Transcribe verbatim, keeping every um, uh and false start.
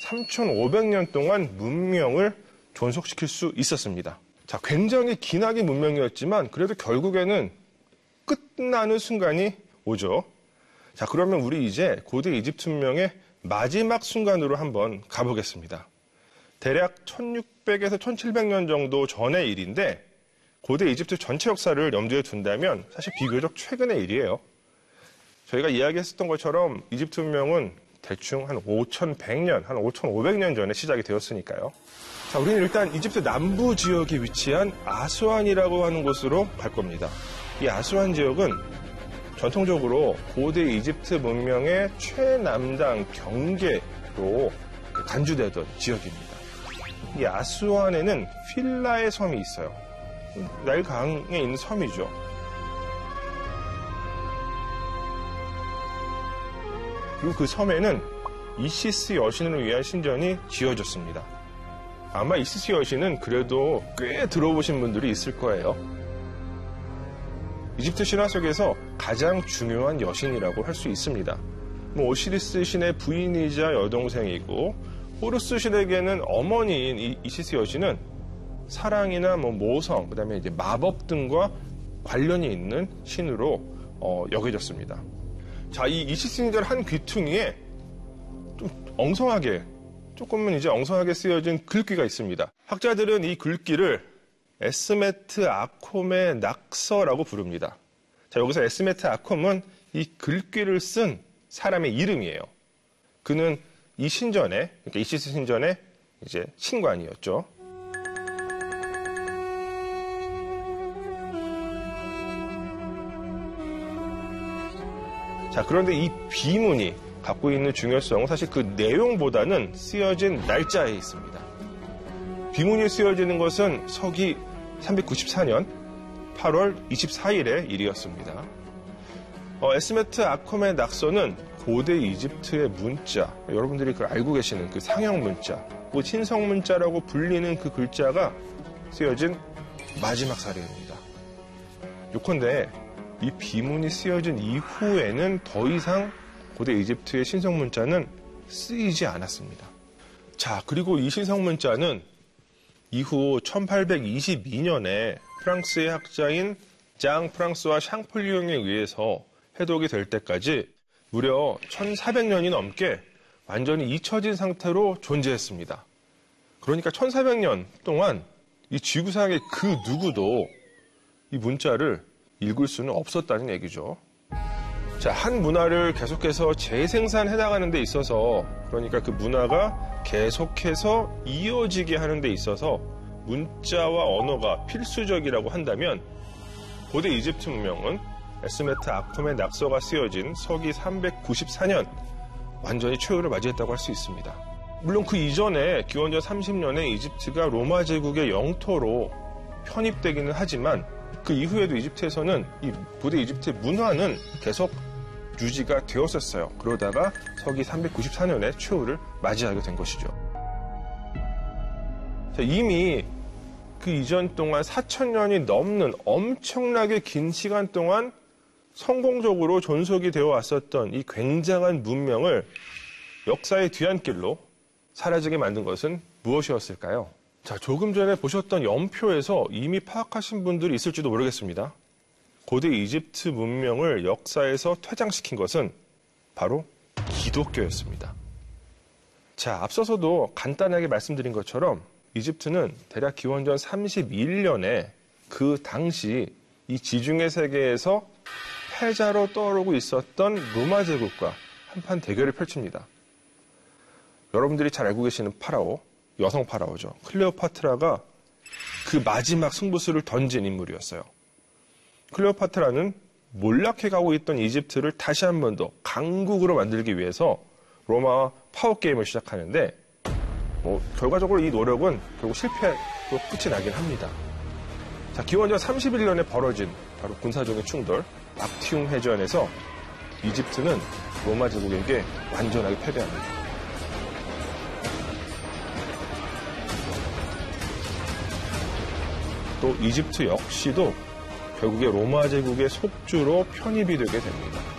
삼천오백 년 동안 문명을 존속시킬 수 있었습니다. 자, 굉장히 기나긴 문명이었지만 그래도 결국에는 끝나는 순간이 오죠. 자, 그러면 우리 이제 고대 이집트 문명의 마지막 순간으로 한번 가보겠습니다. 대략 천육백에서 천칠백 년 정도 전의 일인데 고대 이집트 전체 역사를 염두에 둔다면 사실 비교적 최근의 일이에요. 저희가 이야기했었던 것처럼 이집트 문명은 대충 한 오천백 년, 한 오천오백 년 전에 시작이 되었으니까요. 자, 우리는 일단 이집트 남부 지역에 위치한 아스완이라고 하는 곳으로 갈 겁니다. 이 아스완 지역은 전통적으로 고대 이집트 문명의 최남단 경계로 간주되던 지역입니다. 이 아스완에는 필라의 섬이 있어요. 나일강에 있는 섬이죠. 그리고 그 섬에는 이시스 여신을 위한 신전이 지어졌습니다. 아마 이시스 여신은 그래도 꽤 들어보신 분들이 있을 거예요. 이집트 신화 속에서 가장 중요한 여신이라고 할 수 있습니다. 뭐 오시리스 신의 부인이자 여동생이고 호루스 신에게는 어머니인 이 이시스 여신은 사랑이나 뭐 모성, 그다음에 이제 마법 등과 관련이 있는 신으로 어, 여겨졌습니다. 자, 이 이시스 신전 한 귀퉁이에 좀 엉성하게, 조금은 이제 엉성하게 쓰여진 글귀가 있습니다. 학자들은 이 글귀를 에스메트 아콤의 낙서라고 부릅니다. 자, 여기서 에스메트 아콤은 이 글귀를 쓴 사람의 이름이에요. 그는 이 신전에, 그러니까 이시스 신전의 이제 신관이었죠. 자, 그런데 이 비문이 갖고 있는 중요성은 사실 그 내용보다는 쓰여진 날짜에 있습니다. 비문이 쓰여지는 것은 서기 삼백구십사 년 팔월 이십사일의 일이었습니다. 어, 에스메트 아콤의 낙서는 고대 이집트의 문자, 여러분들이 그걸 알고 계시는 그 상형 문자, 뭐 신성 문자라고 불리는 그 글자가 쓰여진 마지막 사례입니다. 요컨대 이 비문이 쓰여진 이후에는 더 이상 고대 이집트의 신성 문자는 쓰이지 않았습니다. 자, 그리고 이 신성 문자는 이후 천팔백이십이 년에 프랑스의 학자인 장 프랑스와 샹폴리옹에 의해서 해독이 될 때까지 무려 천사백 년이 넘게 완전히 잊혀진 상태로 존재했습니다. 그러니까 천사백 년 동안 이 지구상의 그 누구도 이 문자를 읽을 수는 없었다는 얘기죠. 자, 한 문화를 계속해서 재생산해 나가는 데 있어서, 그러니까 그 문화가 계속해서 이어지게 하는 데 있어서 문자와 언어가 필수적이라고 한다면 고대 이집트 문명은 에스메트 아콤의 낙서가 쓰여진 서기 삼백구십사 년 완전히 최후를 맞이했다고 할 수 있습니다. 물론 그 이전에 기원전 삼십 년에 이집트가 로마 제국의 영토로 편입되기는 하지만 그 이후에도 이집트에서는 이 고대 이집트의 문화는 계속 유지가 되었었어요. 그러다가 서기 삼백구십사 년에 최후를 맞이하게 된 것이죠. 자, 이미 그 이전 동안 사천 년이 넘는 엄청나게 긴 시간 동안 성공적으로 존속이 되어 왔었던 이 굉장한 문명을 역사의 뒤안길로 사라지게 만든 것은 무엇이었을까요? 자, 조금 전에 보셨던 연표에서 이미 파악하신 분들이 있을지도 모르겠습니다. 고대 이집트 문명을 역사에서 퇴장시킨 것은 바로 기독교였습니다. 자, 앞서서도 간단하게 말씀드린 것처럼 이집트는 대략 기원전 삼십일 년에 그 당시 이 지중해 세계에서 패자로 떠오르고 있었던 로마 제국과 한판 대결을 펼칩니다. 여러분들이 잘 알고 계시는 파라오, 여성 파라오죠. 클레오파트라가 그 마지막 승부수를 던진 인물이었어요. 클레오파트라는 몰락해가고 있던 이집트를 다시 한 번 더 강국으로 만들기 위해서 로마와 파워게임을 시작하는데 뭐 결과적으로 이 노력은 결국 실패로 끝이 나긴 합니다. 자, 기원전 삼십일 년에 벌어진 바로 군사적인 충돌, 악티움 해전에서 이집트는 로마 제국에게 완전하게 패배합니다. 또 이집트 역시도 결국에 로마 제국의 속주로 편입이 되게 됩니다.